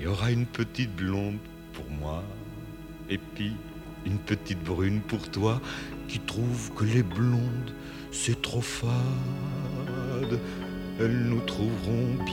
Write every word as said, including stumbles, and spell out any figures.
Il y aura une petite blonde pour moi, et puis une petite brune pour toi, qui trouve que les blondes, c'est trop fade. Elles nous trouveront bien.